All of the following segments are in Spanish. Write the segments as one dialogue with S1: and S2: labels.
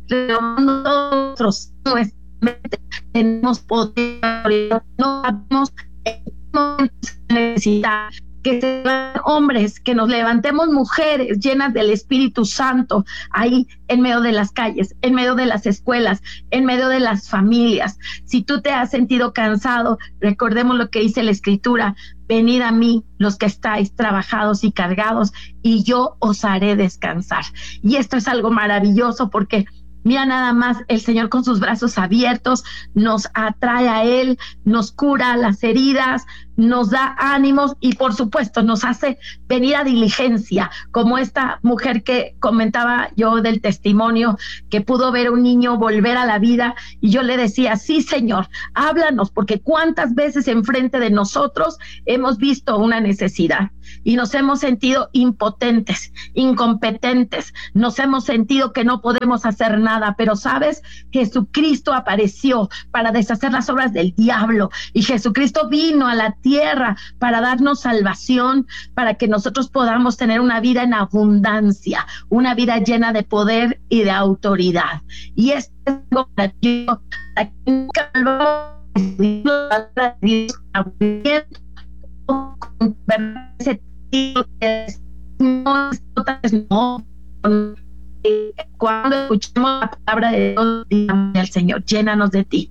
S1: renovando todos nuestra mente, tenemos poder, no sabemos necesidad, que sean hombres, que nos levantemos mujeres llenas del Espíritu Santo, ahí en medio de las calles, en medio de las escuelas, en medio de las familias. Si tú te has sentido cansado, recordemos lo que dice la Escritura: venid a mí los que estáis trabajados y cargados, y yo os haré descansar. Y esto es algo maravilloso, porque mira nada más, el Señor con sus brazos abiertos nos atrae a Él, nos cura las heridas, nos da ánimos y por supuesto nos hace venir a diligencia, como esta mujer que comentaba yo del testimonio, que pudo ver a un niño volver a la vida, y yo le decía: sí, Señor, háblanos, porque cuántas veces enfrente de nosotros hemos visto una necesidad y nos hemos sentido impotentes, incompetentes, nos hemos sentido que no podemos hacer nada, pero sabes, Jesucristo apareció para deshacer las obras del diablo, y Jesucristo vino a la tierra para darnos salvación, para que nosotros podamos tener una vida en abundancia, una vida llena de poder y de autoridad. Y esto es algo para yo, nunca cuando escuchemos la palabra de Dios, dígame al Señor: llénanos de ti,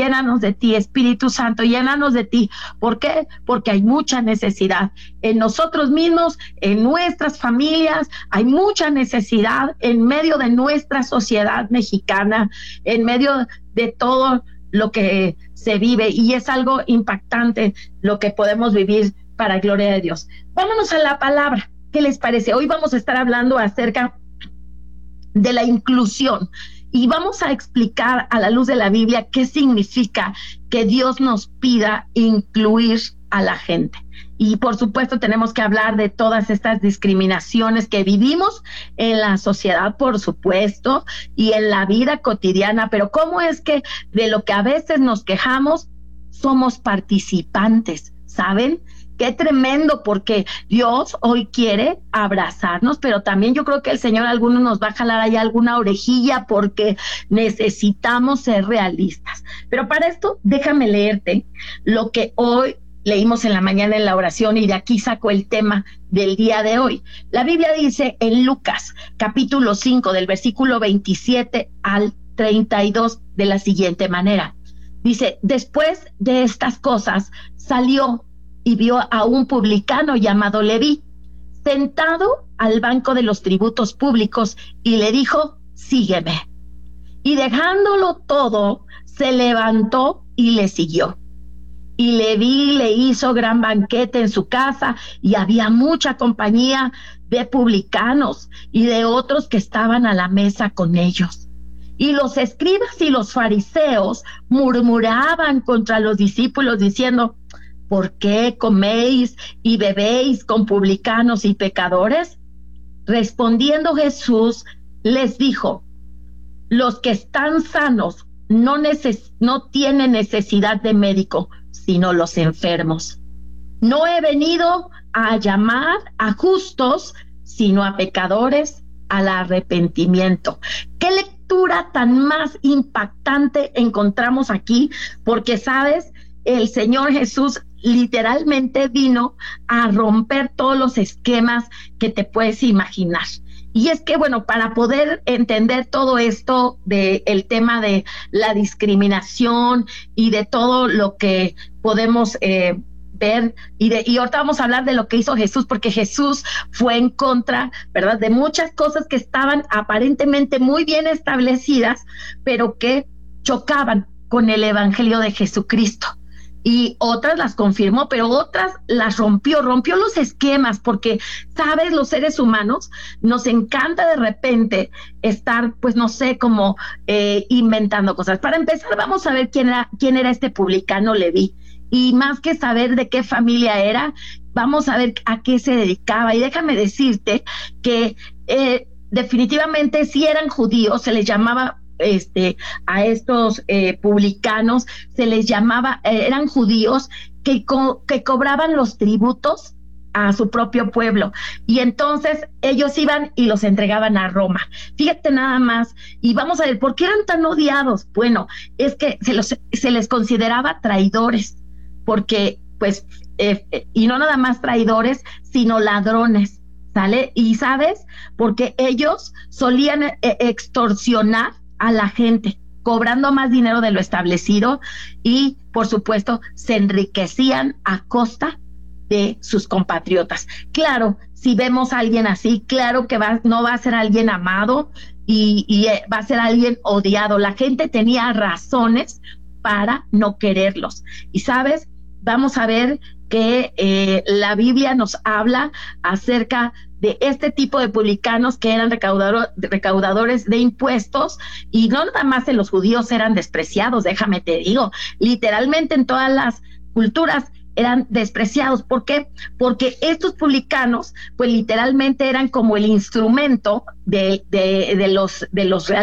S1: Espíritu Santo, llénanos de ti. ¿Por qué? Porque hay mucha necesidad en nosotros mismos, en nuestras familias, hay mucha necesidad en medio de nuestra sociedad mexicana, en medio de todo lo que se vive, y es algo impactante lo que podemos vivir para gloria de Dios. Vámonos a la palabra. ¿Qué les parece? Hoy vamos a estar hablando acerca de la inclusión, y vamos a explicar a la luz de la Biblia qué significa que Dios nos pida incluir a la gente. Y por supuesto tenemos que hablar de todas estas discriminaciones que vivimos en la sociedad, por supuesto, y en la vida cotidiana, pero cómo es que de lo que a veces nos quejamos somos participantes, ¿saben? Qué tremendo, porque Dios hoy quiere abrazarnos, pero también yo creo que el Señor a algunos nos va a jalar ahí alguna orejilla, porque necesitamos ser realistas. Pero para esto, déjame leerte lo que hoy leímos en la mañana en la oración, y de aquí saco el tema del día de hoy. La Biblia dice en Lucas, capítulo 5, del versículo 27 al 32, de la siguiente manera. Dice: después de estas cosas, salió y vio a un publicano llamado Leví, sentado al banco de los tributos públicos, y le dijo: sígueme. Y dejándolo todo, se levantó y le siguió. Y Leví le hizo gran banquete en su casa, y había mucha compañía de publicanos y de otros que estaban a la mesa con ellos. Y los escribas y los fariseos murmuraban contra los discípulos, diciendo: ¿por qué coméis y bebéis con publicanos y pecadores? Respondiendo Jesús les dijo: los que están sanos no tienen necesidad de médico, sino los enfermos. No he venido a llamar a justos, sino a pecadores al arrepentimiento. ¿Qué lectura tan más impactante encontramos aquí? Porque, ¿sabes? El Señor Jesús literalmente vino a romper todos los esquemas que te puedes imaginar. Y es que, bueno, para poder entender todo esto del tema de la discriminación y de todo lo que podemos ver, y ahorita vamos a hablar de lo que hizo Jesús, porque Jesús fue en contra, ¿verdad?, de muchas cosas que estaban aparentemente muy bien establecidas, pero que chocaban con el evangelio de Jesucristo. Y otras las confirmó, pero otras las rompió los esquemas, porque, ¿sabes? Los seres humanos nos encanta de repente estar, pues no sé, como inventando cosas. Para empezar, vamos a ver quién era este publicano Leví. Y más que saber de qué familia era, vamos a ver a qué se dedicaba. Y déjame decirte que definitivamente sí eran judíos, se les llamaba a estos publicanos, se les llamaba, eran judíos que cobraban los tributos a su propio pueblo. Y entonces ellos iban y los entregaban a Roma. Fíjate nada más. Y vamos a ver, ¿por qué eran tan odiados? Bueno, es que se les consideraba traidores, porque pues, y no nada más traidores, sino ladrones, ¿sale? Y ¿sabes? Porque ellos solían extorsionar a la gente, cobrando más dinero de lo establecido y, por supuesto, se enriquecían a costa de sus compatriotas. Claro, si vemos a alguien así, claro que no va a ser alguien amado y va a ser alguien odiado. La gente tenía razones para no quererlos. Y sabes, vamos a ver que la Biblia nos habla acerca de este tipo de publicanos que eran recaudadores de impuestos, y no nada más en los judíos eran despreciados, déjame te digo, literalmente en todas las culturas eran despreciados. ¿Por qué? Porque estos publicanos, pues literalmente eran como el instrumento de los